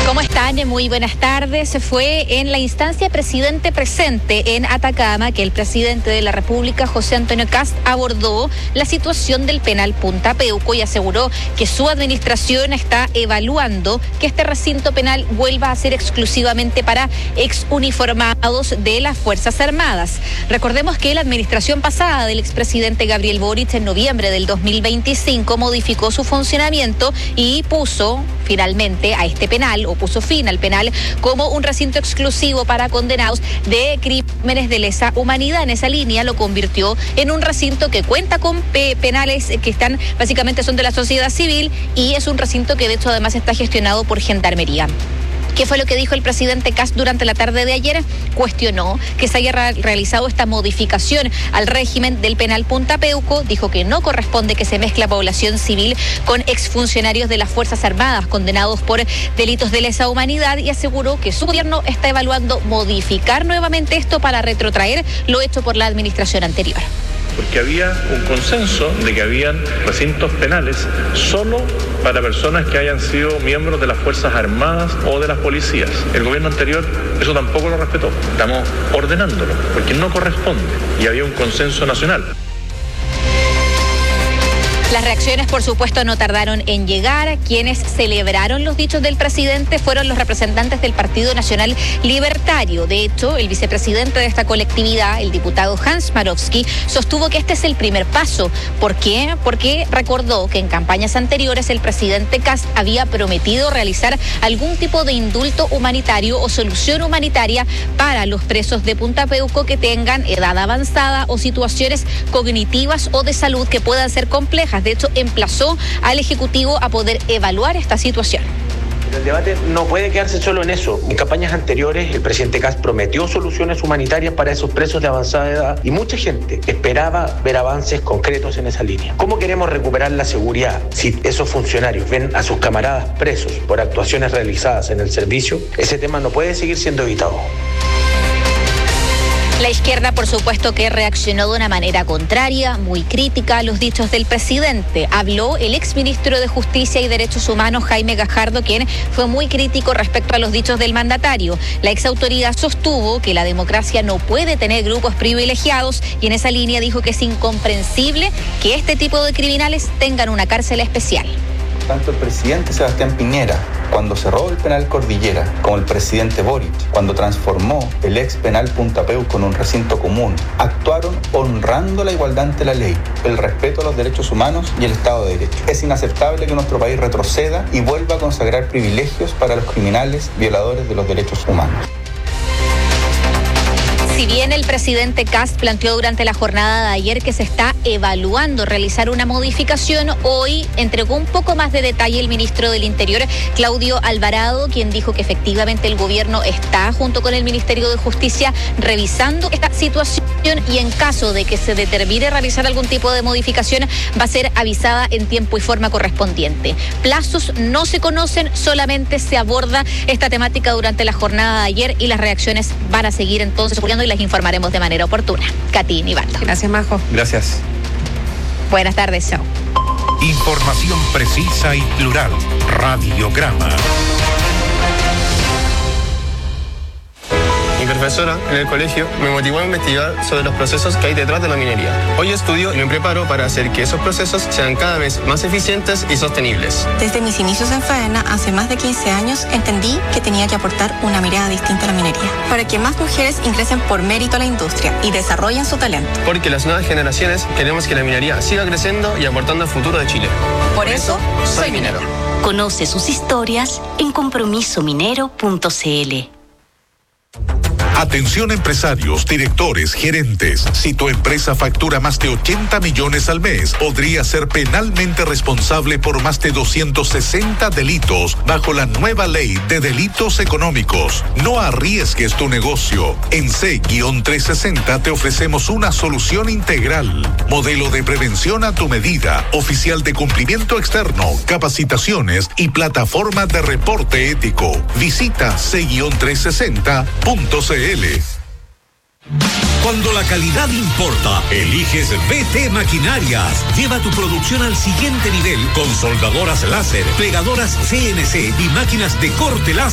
¿Cómo están? Muy buenas tardes. Fue en la instancia Presidente Presente en Atacama que el presidente de la República, José Antonio Kast, abordó la situación del penal Punta Peuco y aseguró que su administración está evaluando que este recinto penal vuelva a ser exclusivamente para exuniformados de las Fuerzas Armadas. Recordemos que la administración pasada del expresidente Gabriel Boric en noviembre del 2025 modificó su funcionamiento y puso finalmente a este penal, o puso fin al penal, como un recinto exclusivo para condenados de crímenes de lesa humanidad. En esa línea lo convirtió en un recinto que cuenta con penales que están, básicamente son de la sociedad civil, y es un recinto que de hecho además está gestionado por Gendarmería. ¿Qué fue lo que dijo el presidente Kast durante la tarde de ayer? Cuestionó que se haya realizado esta modificación al régimen del penal Punta Peuco. Dijo que no corresponde que se mezcla población civil con exfuncionarios de las Fuerzas Armadas condenados por delitos de lesa humanidad, y aseguró que su gobierno está evaluando modificar nuevamente esto para retrotraer lo hecho por la administración anterior. Porque había un consenso de que habían recintos penales solo para personas que hayan sido miembros de las Fuerzas Armadas o de las policías. El gobierno anterior eso tampoco lo respetó. Estamos ordenándolo, porque no corresponde, y había un consenso nacional. Las reacciones, por supuesto, no tardaron en llegar. Quienes celebraron los dichos del presidente fueron los representantes del Partido Nacional Libertario. De hecho, el vicepresidente de esta colectividad, el diputado Hans Marowski, sostuvo que este es el primer paso. ¿Por qué? Porque recordó que en campañas anteriores el presidente Kast había prometido realizar algún tipo de indulto humanitario o solución humanitaria para los presos de Punta Peuco que tengan edad avanzada o situaciones cognitivas o de salud que puedan ser complejas. De hecho, emplazó al Ejecutivo a poder evaluar esta situación. El debate no puede quedarse solo en eso. En campañas anteriores, el presidente Kast prometió soluciones humanitarias para esos presos de avanzada edad y mucha gente esperaba ver avances concretos en esa línea. ¿Cómo queremos recuperar la seguridad si esos funcionarios ven a sus camaradas presos por actuaciones realizadas en el servicio? Ese tema no puede seguir siendo evitado. La izquierda, por supuesto, que reaccionó de una manera contraria, muy crítica a los dichos del presidente. Habló el exministro de Justicia y Derechos Humanos, Jaime Gajardo, quien fue muy crítico respecto a los dichos del mandatario. La exautoridad sostuvo que la democracia no puede tener grupos privilegiados y en esa línea dijo que es incomprensible que este tipo de criminales tengan una cárcel especial. Tanto el presidente Sebastián Piñera, cuando cerró el penal Cordillera, como el presidente Boric, cuando transformó el ex penal Punta Peuco en un recinto común, actuaron honrando la igualdad ante la ley, el respeto a los derechos humanos y el Estado de Derecho. Es inaceptable que nuestro país retroceda y vuelva a consagrar privilegios para los criminales violadores de los derechos humanos. Si bien el presidente Kast planteó durante la jornada de ayer que se está evaluando realizar una modificación, hoy entregó un poco más de detalle el ministro del Interior, Claudio Alvarado, quien dijo que efectivamente el gobierno está, junto con el Ministerio de Justicia, revisando esta situación y en caso de que se determine realizar algún tipo de modificación, va a ser avisada en tiempo y forma correspondiente. Plazos no se conocen, solamente se aborda esta temática durante la jornada de ayer y las reacciones van a seguir entonces ocurriendo y las informaremos de manera oportuna. Katy Nivaldo. Gracias, Majo. Gracias. Buenas tardes, chao. Información precisa y plural. Radiograma. Mi profesora en el colegio me motivó a investigar sobre los procesos que hay detrás de la minería. Hoy estudio y me preparo para hacer que esos procesos sean cada vez más eficientes y sostenibles. Desde mis inicios en Faena, hace más de 15 años, entendí que tenía que aportar una mirada distinta a la minería, para que más mujeres ingresen por mérito a la industria y desarrollen su talento. Porque las nuevas generaciones queremos que la minería siga creciendo y aportando al futuro de Chile. Por eso, soy minero. Conoce sus historias en compromisominero.cl. Atención empresarios, directores, gerentes. Si tu empresa factura más de 80 millones al mes, podría ser penalmente responsable por más de 260 delitos bajo la nueva ley de delitos económicos. No arriesgues tu negocio. En C-360 te ofrecemos una solución integral. Modelo de prevención a tu medida, oficial de cumplimiento externo, capacitaciones y plataforma de reporte ético. Visita C-360.cl. Cuando la calidad importa, eliges BT Maquinarias. Lleva tu producción al siguiente nivel con soldadoras láser, plegadoras CNC y máquinas de corte láser.